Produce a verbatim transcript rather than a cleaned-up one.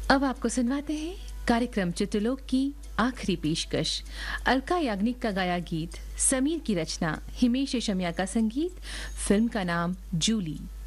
अब आपको सुनवाते हैं कार्यक्रम चित्रलोक की आखिरी पेशकश। अलका याग्निक का गाया गीत, समीर की रचना, हिमेश रेशमिया का संगीत, फिल्म का नाम जूली।